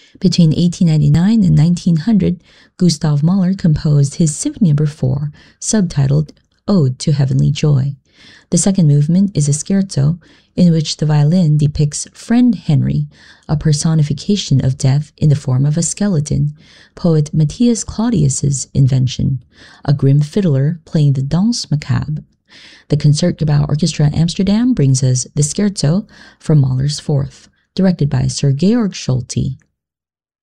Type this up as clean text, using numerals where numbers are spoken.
Between 1899 and 1900, Gustav Mahler composed his Symphony No. 4, subtitled Ode to Heavenly Joy. The second movement is a scherzo in which the violin depicts Friend Henry, a personification of death in the form of a skeleton, poet Matthias Claudius's invention, a grim fiddler playing the Danse Macabre. The Concertgebouw Orchestra Amsterdam brings us the scherzo from Mahler's Fourth, directed by Sir Georg Solti.